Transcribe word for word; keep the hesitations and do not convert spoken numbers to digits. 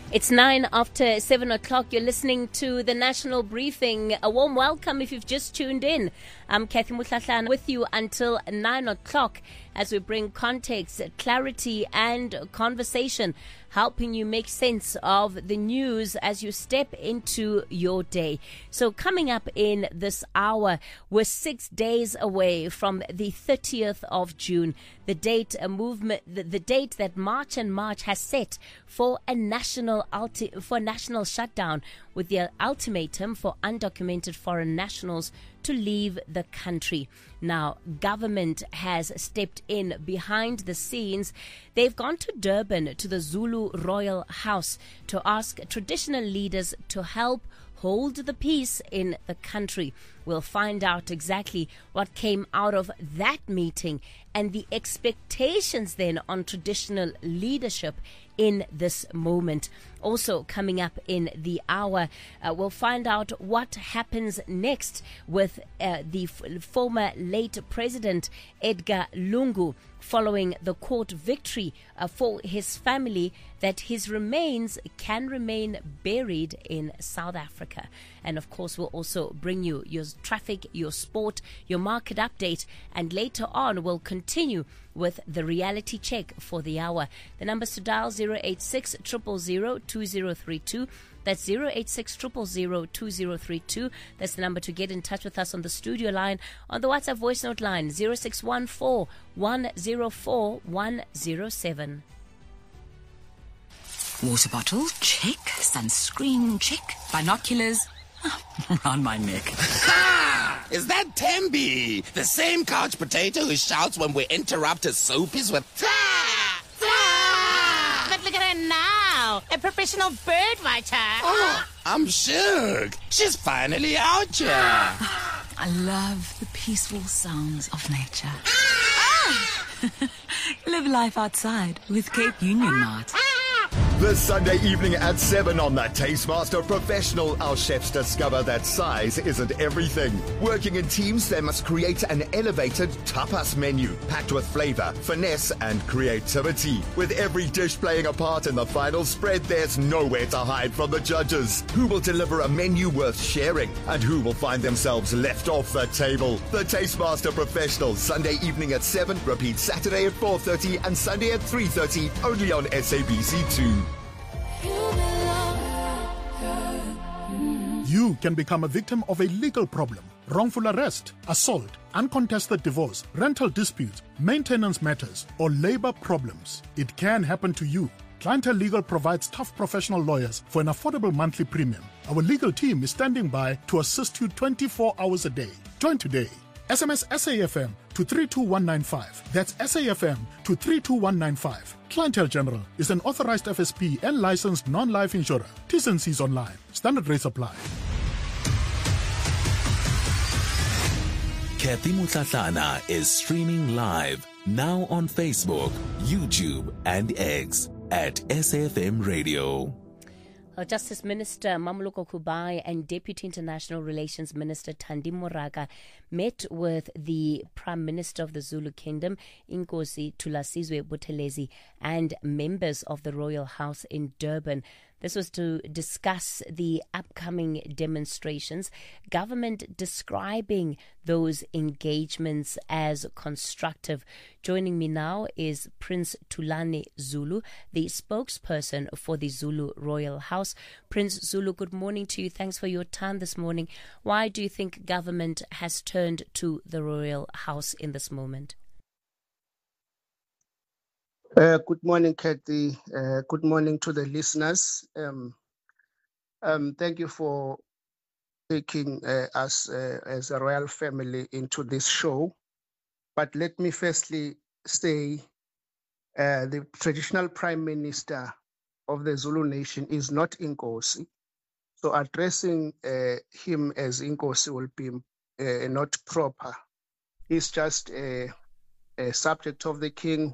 It's nine after seven o'clock. You're listening to the National Briefing. A warm welcome if you've just tuned in. I'm Kathy Mutlatlana with you until nine o'clock as we bring context, clarity, and conversation, helping you make sense of the news as you step into your day. So coming up in this hour, we're six days away from the thirtieth of June, the date a movement, the, the date that March and March has set for a national ulti- for a national shutdown, with the ultimatum for undocumented foreign nationals to leave the country. Now, government has stepped in behind the scenes. They've gone to Durban, to the Zulu Royal House, to ask traditional leaders to help hold the peace in the country. We'll find out exactly what came out of that meeting and the expectations then on traditional leadership in this moment. Also coming up in the hour, uh, we'll find out what happens next with uh, the f- former late President Edgar Lungu, following the court victory uh, for his family that his remains can remain buried in South Africa. And of course, we'll also bring you your traffic, your sport, your market update, and later on we'll continue with the reality check for the hour. The numbers to dial zero eight six, zero zero zero, two zero three two. That's zero eight six, zero zero zero, two zero three two. That's the number to get in touch with us on the studio line. On the WhatsApp voice note line, zero six one four, one zero four, one zero seven. Water bottle, check. Sunscreen, check. Binoculars, around my neck. Ha! Is that Tembi? The same couch potato who shouts when we interrupt his soapies with ta! Ta! But look at her now, a professional bird watcher. Oh, I'm shook. She's finally out here. I love the peaceful sounds of nature. Ah! Live life outside with Cape Union Mart. This Sunday evening at seven on the Tastemaster Professional, our chefs discover that size isn't everything. Working in teams, they must create an elevated tapas menu packed with flavor, finesse, and creativity. With every dish playing a part in the final spread, there's nowhere to hide from the judges. Who will deliver a menu worth sharing, and who will find themselves left off the table? The Tastemaster Professional, Sunday evening at seven, repeat Saturday at four thirty and Sunday at three thirty, only on S A B C two. You can become a victim of a legal problem: wrongful arrest, assault, uncontested divorce, rental disputes, maintenance matters, or labor problems. It can happen to you. Clientele Legal provides tough professional lawyers for an affordable monthly premium. Our legal team is standing by to assist you twenty-four hours a day. Join today. S M S S A F M to three two one nine five. That's S A F M to three two one nine five. Clientele General is an authorized F S P and licensed non-life insurer. T's and C's online. Standard rates apply. Kathy Mutlatlana is streaming live now on Facebook, YouTube, and X at S A F M Radio. Our Justice Minister Mamoloko Kubai and Deputy International Relations Minister Thandi Moraga met with the Prime Minister of the Zulu Kingdom, Inkosi Thulasizwe Buthelezi, and members of the Royal House in Durban. This was to discuss the upcoming demonstrations, government describing those engagements as constructive. Joining me now is Prince Thulani Zulu, the spokesperson for the Zulu Royal House. Prince Zulu, good morning to you. Thanks for your time this morning. Why do you think government has turned to the Royal House in this moment? Uh, good morning, Kathy. Uh, good morning to the listeners. Um, um, thank you for taking uh, us uh, as a royal family into this show. But let me firstly say uh, the traditional Prime Minister of the Zulu Nation is not Inkosi. So addressing uh, him as Inkosi will be uh, not proper. He's just a, a subject of the king